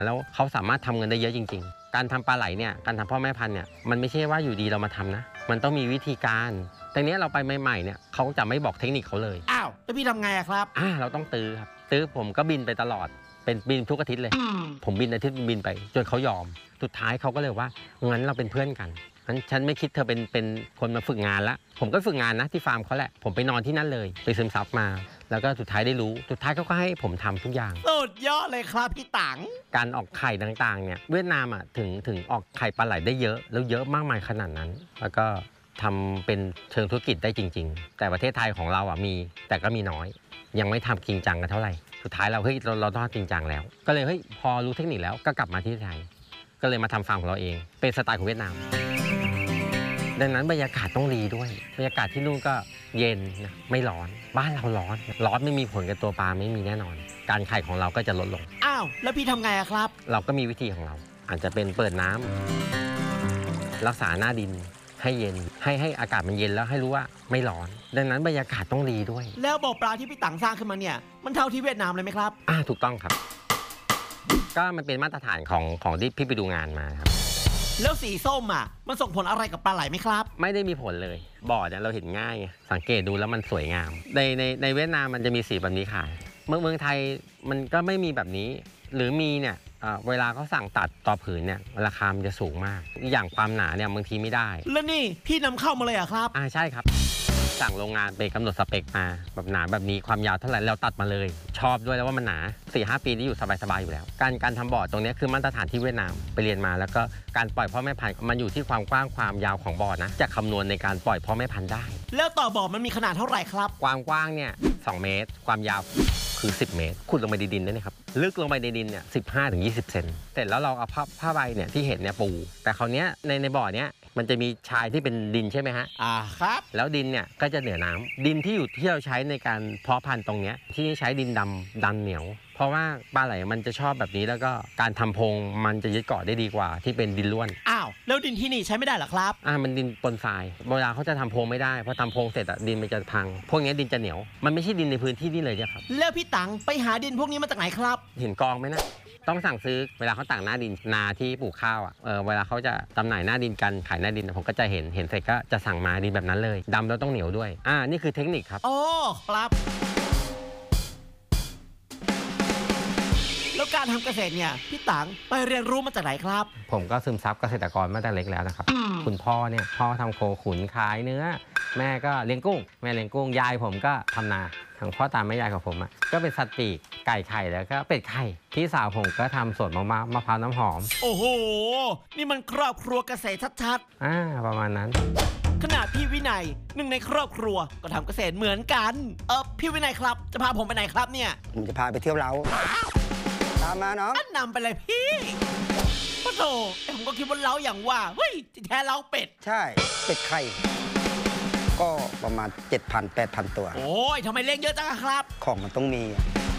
แล้วเขาสามารถทำเงินได้เยอะจริงๆการทำปลาไหลเนี่ยการทำพ่อแม่พันธุ์เนี่ยมันไม่ใช่ว่าอยู่ดีเรามาทำนะมันต้องมีวิธีการแต่เนี้ยเราไปใหม่ๆเนี่ยเขาจะไม่บอกเทคนิคเขาเลยอ้าวแล้วพี่ทำไงอะครับเราต้องตื้อครับตื้อผมก็บินไปตลอดเป็นบินทุกอาทิตย์เลยผมบินอาทิตย์บินไปจนเขายอมสุดท้ายเขาก็เลยว่างั้นเราเป็นเพื่อนกันงั้นฉันไม่คิดเธอเป็นคนมาฝึกงานละผมก็ฝึกงานนะที่ฟาร์มเขาแหละผมไปนอนที่นั่นเลยไปซึมซับมาแล้วก็สุดท้ายได้รู้สุดท้ายเขาก็ให้ผมทำทุกอย่างสุดยอดเลยครับพี่ตังการออกไข่ต่างๆเนี่ยเวียดนามถึงออกไข่ปลาไหลได้เยอะแล้วเยอะมากมายขนาดนั้นแล้วก็ทำเป็นเชิงธุรกิจได้จริงๆแต่ประเทศไทยของเรามีแต่ก็มีน้อยยังไม่ทำจริงจังกันเท่าไหร่สุดท้ายเราต้องจริงจังแล้วก็เลยพอรู้เทคนิคแล้วก็กลับมาที่ไทยก็เลยมาทำฟาร์มของเราเองเป็นสไตล์ของเวียดนามดังนั้นบรรยากาศต้องดีด้วยบรรยากาศที่นู่นก็เย็นนะไม่ร้อนบ้านเราร้อนไม่มีผลกับตัวปลาไม่มีแน่นอนการไข่ของเราก็จะลดลงอ้าวแล้วพี่ทำไงอะครับเราก็มีวิธีของเราอาจจะเป็นเปิดน้ำรักษาหน้าดินให้เย็นให้อากาศมันเย็นแล้วให้รู้ว่าไม่ร้อนดังนั้นบรรยากาศต้องดีด้วยแล้วบ่อปลาที่พี่ตังสร้างขึ้นมาเนี่ยมันเท่าที่เวียดนามเลยไหมครับถูกต้องครับก็มันเป็นมาตรฐานของที่พี่ไปดูงานมาครับแล้วสีส้มมันส่งผลอะไรกับปลาไหลไหมครับไม่ได้มีผลเลยบ่อเนี่ยเราเห็นง่ายสังเกตดูแล้วมันสวยงามในเวียดนามมันจะมีสีแบบนี้ขายเมืองไทยมันก็ไม่มีแบบนี้หรือมีเนี่ยเวลาเขาสั่งตัดต่อผืนเนี่ยราคามันจะสูงมากอย่างความหนาเนี่ยบางทีไม่ได้แล้วนี่พี่นำเข้ามาเลยอะครับใช่ครับสั่งโรงงานไปกำหนดสเปคมาแบบหนาแบบนี้ความยาวเท่าไหร่เราตัดมาเลยชอบด้วยแล้วว่ามันหนา 4-5 ปีที่อยู่สบายๆอยู่แล้วการทำบ่อตรงนี้คือมาตรฐานที่เวียดนามไปเรียนมาแล้วก็การปล่อยพ่อแม่พันธุ์มันอยู่ที่ความกว้างความยาวของบ่อนะจะคำนวณในการปล่อยพ่อแม่พันธุ์ได้แล้วต่อบ่อมันมีขนาดเท่าไหร่ครับความกว้างเนี่ย2 เมตรความยาวคือ10 เมตรขุดลงไปในดินได้นะครับลึกลงไปในดินเนี่ย15-20 เซนเสร็จแล้วเราเอาผ้าใบเนี่ยที่เห็นเนี่ยปูแต่คราวนี้ในบ่อเนี้ยมันจะมีชายที่เป็นดินใช่ไหมฮะครับแล้วดินเนี่ยก็จะเหนือน้ำดินที่เราใช้ในการเพาะพันธุ์ตรงเนี้ยที่นี่ใช้ดินดำเหนียวเพราะว่าปลาไหลมันจะชอบแบบนี้แล้วก็การทำโพรงมันจะยึดเกาะได้ดีกว่าที่เป็นดินล้วนแล้วดินที่นี่ใช้ไม่ได้หรอครับมันดินปนทรายเวลาเขาจะทำโพรงไม่ได้พอทำโพรงเสร็จดินมันจะพังพวกนี้ดินจะเหนียวมันไม่ใช่ดินในพื้นที่นี่เลยครับแล้วพี่ตังไปหาดินพวกนี้มาจากไหนครับเห็นกองไหมนะต้องสั่งซื้อเวลาเขาต่างหน้าดินนาที่ปลูกข้าวเวลาเขาจะจำหน่ายหน้าดินกันขายหน้าดินผมก็จะเห็นเสร็จก็จะสั่งมาดินแบบนั้นเลยดำแล้วต้องเหนียวด้วยนี่คือเทคนิคครับครับแล้วการทำเกษตรเนี่ยพี่ตังไปเรียนรู้มาจากไหนครับผมก็ซึมซับเกษตรกรมาแต่เล็กแล้วนะครับคุณพ่อทำโคขุนขายเนื้อแม่ก็เลี้ยงกุ้งแม่เลี้ยงกุ้งยายผมก็ทำนาทั้งพ่อตาแม่ยายของผมก็เป็นสัตว์ปีกไก่ไข่แล้วก็เป็ดไข่พี่สาวผมก็ทำสวนมะพร้าวน้ำหอมโอ้โหนี่มันครอบครัวเกษตรชัดๆประมาณนั้นขนาดพี่วินัยหนึ่งในครอบครัวก็ทำเกษตรเหมือนกันพี่วินัยครับจะพาผมไปไหนครับเนี่ยผมจะพาไปเที่ยวเล้าตามมาน้องนำไปเลยพี่โอ้โหผมก็คิดว่าเล้าอย่างว่าเฮ้ยที่แท้เล้าเป็ดใช่เป็ดไข่ก็ประมาณ 7,000-8,000 ตัวโอ้ยทำไมเลี้ยงเยอะจังครับของมันต้องมี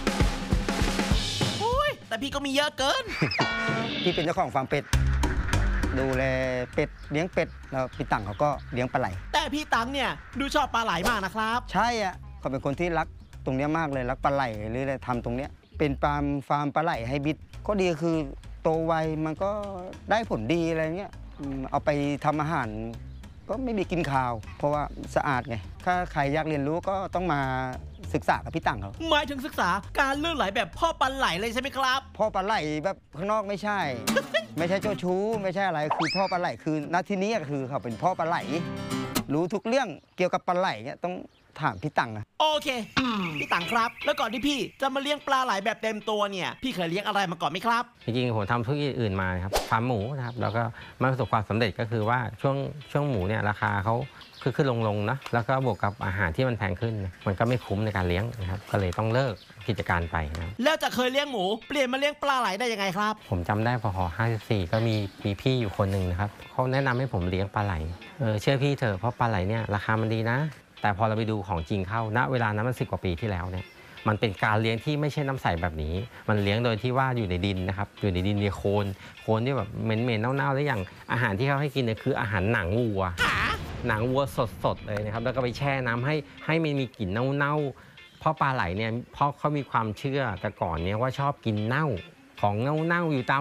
โอ้ยแต่พี่ก็มีเยอะเกินพี่เป็นเจ้าของฟาร์มเป็ดดูแลเป็ดเลี้ยงเป็ดแล้วพี่ตังเขาก็เลี้ยงปลาไหลแต่พี่ตังเนี่ยดูชอบปลาไหลมากนะครับใช่เขาเป็นคนที่รักตรงนี้มากเลยรักปลาไหลหรืออะไรทำตรงเนี้ยเป็นฟาร์มปลาไหลให้บิดก็ดีคือโตไวมันก็ได้ผลดีอะไรเงี้ยเอาไปทำอาหารก็ไม่มีกินข้าวเพราะว่าสะอาดไงถ้าใครอยากเรียนรู้ก็ต้องมาศึกษากับพี่ตังเขาหมายถึงศึกษาการเลื่อนไหลแบบพ่อปลาไหลเลยใช่ไหมครับพ่อปลาไหลแบบข้างนอกไม่ใช่ ไม่ใช่เจ้าชู้ไม่ใช่อะไรคือพ่อปลาไหลคือณที่นี้คือเขาเป็นพ่อปลาไหลรู้ทุกเรื่องเกี่ยวกับปลาไหลเนี่ยต้องถามพี่ตังโอเคพี่ตังครับแล้วก่อนที่พี่จะมาเลี้ยงปลาไหลแบบเต็มตัวเนี่ยพี่เคยเลี้ยงอะไรมาก่อนไหมครับจริงๆผมทำธุรกิจอื่นมาครับฟาร์มหมูนะครับแล้วก็มาประสบความสำเร็จก็คือว่าช่วงหมูเนี่ยราคาเขาขึ้นลงนะแล้วก็บวกกับอาหารที่มันแพงขึ้นมันก็ไม่คุ้มในการเลี้ยงนะครับก็เลยต้องเลิกกิจการไปนะแล้วจะเคยเลี้ยงหมูเปลี่ยนมาเลี้ยงปลาไหลได้ยังไงครับผมจำได้พอ54ก็มีพี่อยู่คนหนึ่งนะครับเขาแนะนำให้ผมเลี้ยงปลาไหลเชื่อพี่เถอะเพราะปลาไหลเนี่ยราคามันดีนะแต่พอเราไปดูของจริงเข้าณเวลานั้นมัน10 กว่าปีที่แล้วเนี่ยมันเป็นการเลี้ยงที่ไม่ใช่น้ำใสแบบนี้มันเลี้ยงโดยที่ว่าอยู่ในดินนะครับอยู่ในดินมีโคนที่แบบเหม็นเน่าๆแล้วอย่างอาหารที่เขาให้กินเนี่ยคืออาหารหนังวัวสดเลยนะครับแล้วก็ไปแช่น้ำให้มันมีกลิ่นเน่าเพราะปลาไหลเนี่ยเพราะเขามีความเชื่อแต่ก่อนเนี่ยว่าชอบกินเน่าของเน่าๆอยู่ตาม